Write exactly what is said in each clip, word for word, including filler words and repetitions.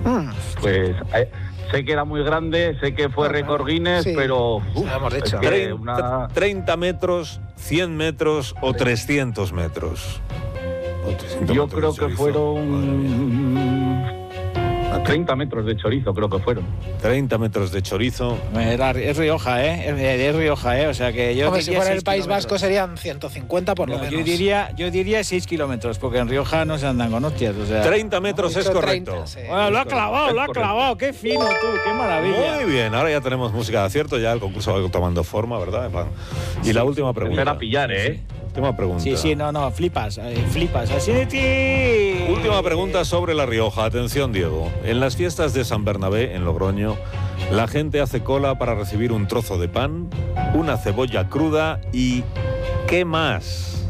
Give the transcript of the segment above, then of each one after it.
Mm. Pues eh, sé que era muy grande, sé que fue Bueno, récord Guinness, sí, pero uf, lo hemos dicho. es que treinta, una... treinta metros, cien metros o trescientos metros. O trescientos yo metros creo de que chorizo. fueron treinta metros de chorizo, creo que fueron. treinta metros de chorizo. Era- es Rioja, ¿eh? Es, es Rioja, ¿eh? O sea que yo Hombre, si diría fuera el seis País kilómetros. Vasco serían ciento cincuenta por lo No, menos. yo diría yo diría seis kilómetros, porque en Rioja no se andan con hostias. O sea. treinta metros es Dicho correcto. treinta, sí. Bueno, lo ha clavado, Es lo ha correcto. clavado. Qué fino tú, qué maravilla. Muy bien, ahora ya tenemos música de acierto, ya el concurso va tomando forma, ¿verdad? Y la última pregunta. Empezar a pillar, ¿eh? Última pregunta. Sí, sí, no, no, flipas, eh, flipas. Así de ti. Última pregunta sobre La Rioja. Atención, Diego. En las fiestas de San Bernabé, en Logroño, la gente hace cola para recibir un trozo de pan, una cebolla cruda y... ¿qué más?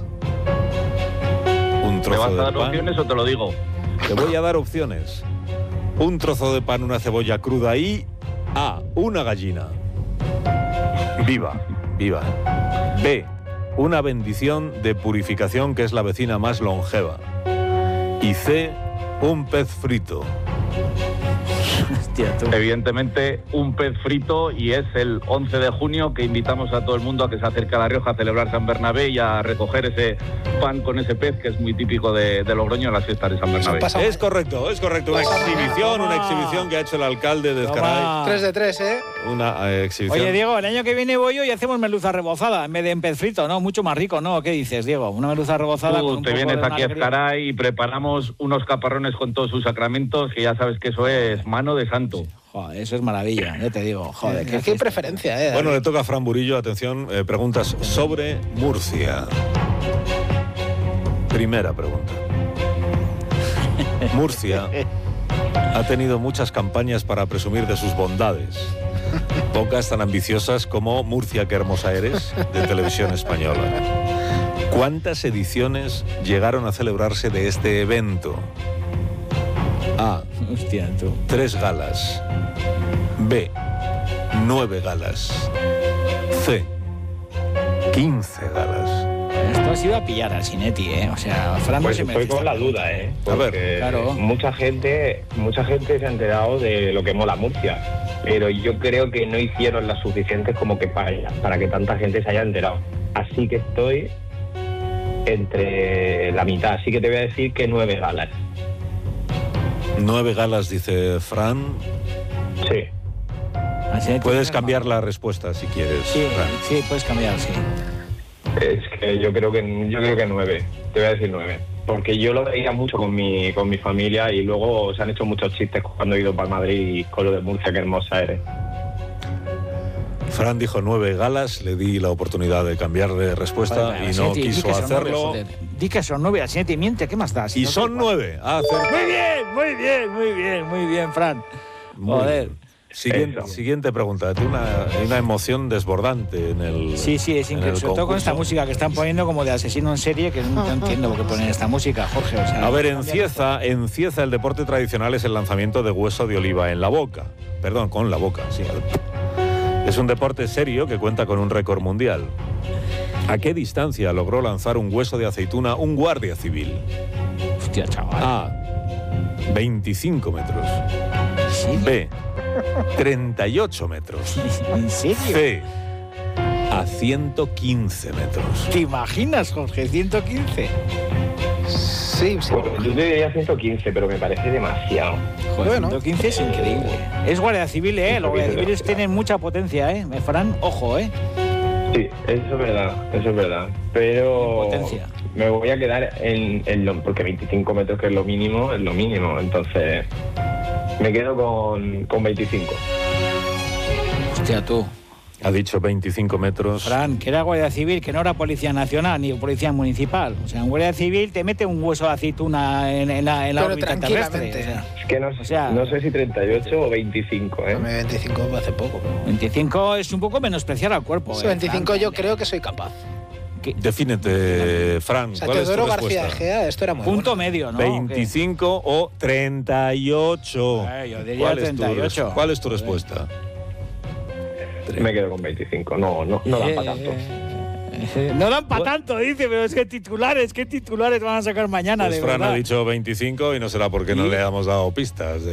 Un ¿Me trozo vas a de dar pan. opciones o te lo digo? Te voy a dar opciones. Un trozo de pan, una cebolla cruda y... A. Una gallina. Viva, viva. B. Una bendición de purificación que es la vecina más longeva. Y C. Un pez frito. Hostia, tú. Evidentemente, un pez frito, y es el once de junio que invitamos a todo el mundo a que se acerque a La Rioja a celebrar San Bernabé y a recoger ese pan con ese pez que es muy típico de, de Logroño en las fiestas de San Bernabé. pasa- Es correcto, es correcto. Una exhibición, una exhibición que ha hecho el alcalde de Ezcaray. Toma. tres de tres, ¿eh? Una eh, exhibición. Oye, Diego, el año que viene voy yo y hacemos merluza rebozada en vez de en pez frito, ¿no? Mucho más rico, ¿no? ¿Qué dices, Diego? Una merluza rebozada con Tú un te poco vienes de aquí a alegría. Ezcaray y preparamos unos caparrones con todos sus sacramentos, que ya sabes que eso es mano de santo. Joder, eso es maravilla, ya te digo. Joder, qué Aquí hay fiesta. preferencia, ¿eh? Bueno, le toca a Fran Burillo, atención, eh, preguntas sobre Murcia. Primera pregunta. Murcia ha tenido muchas campañas para presumir de sus bondades. Pocas tan ambiciosas como Murcia, qué hermosa eres, de Televisión Española. ¿Cuántas ediciones llegaron a celebrarse de este evento? A. Hostia, tú. Tres galas. B. Nueve galas. C. Quince galas. Esto ha sido a pillar al Sinetti, ¿eh? O sea, Fran no Pues se estoy merece con esta la pregunta. duda, ¿eh? A ver, Porque claro. mucha gente, mucha gente se ha enterado de lo que mola Murcia, pero yo creo que no hicieron las suficientes como que para, para que tanta gente se haya enterado. Así que estoy entre la mitad, así que te voy a decir que nueve galas. Nueve galas, dice Fran. Sí. Al Sinetti Puedes no, cambiar no. la respuesta si quieres, Sí, Fran. sí, puedes cambiar, sí. Es que yo creo que yo creo que nueve. Te voy a decir nueve. Porque yo lo veía mucho con mi, con mi familia y luego se han hecho muchos chistes cuando he ido para Madrid y con lo de Murcia, qué hermosa eres. Fran dijo nueve galas, le di la oportunidad de cambiar de respuesta Joder, y no Sinetti, di quiso que son nueve, hacerlo. joder. Di que son nueve, al Sinetti miente, ¿qué más das? Y No sé son cuál. nueve. Ha acertado. Muy bien, muy bien, muy bien, muy bien, Fran. Muy Joder. bien. Siguiente, Eso. siguiente pregunta. Tiene una, hay una emoción desbordante en el. Sí, sí, es en increíble. el Sobre todo con esta concurso. música que están poniendo como de asesino en serie, que no entiendo por qué ponen esta música, Jorge. O sea, A ver, en Cieza, en Cieza el deporte tradicional es el lanzamiento de hueso de oliva en la boca. Perdón, con la boca, sí. Es un deporte serio que cuenta con un récord mundial. ¿A qué distancia logró lanzar un hueso de aceituna un guardia civil? Hostia, chaval. A. veinticinco metros. ¿Sí? B. treinta y ocho metros. ¿En serio? C. A ciento quince metros. ¿Te imaginas, Jorge? ciento quince. Sí, sí. Pues yo te diría ciento quince, pero me parece demasiado. Joder, Bueno. ciento quince es increíble. Es guardia civil, ¿eh? Los guardias civiles tienen mucha potencia, ¿eh? Fran, ojo, ¿eh? Sí, eso es verdad, eso es verdad. Pero Potencia. me voy a quedar en, en lo... Porque veinticinco metros, que es lo mínimo, es lo mínimo. Entonces, me quedo con, con veinticinco. Hostia, tú. Ha dicho veinticinco metros. Fran, que era guardia civil, que no era policía nacional ni policía municipal. O sea, un guardia civil te mete un hueso de aceituna en, en la, en la Pero órbita terrestre. tranquilamente. O sea, Es que no, O sea- no sé si treinta y ocho o veinticinco, ¿eh? Dame veinticinco hace poco. pero- veinticinco es un poco menospreciar al cuerpo. Sí, ¿eh, veinticinco Fran? yo creo que soy capaz. Que- Defínete, Fran. O sea, ¿Cuál es tu Teodoro García respuesta? Egea, esto era muy Punto bueno. medio, ¿no? ¿veinticinco o treinta y ocho? Eh, yo diría ¿Cuál es tu treinta y ocho. res- ¿Cuál es tu respuesta? Me quedo con veinticinco. No, no, no dan para tanto. Eh, No dan para tanto, dice, pero es que titulares, ¿qué titulares van a sacar mañana? Pues de Fran verdad? ha dicho veinticinco y no será porque no ¿Y? le hemos dado pistas.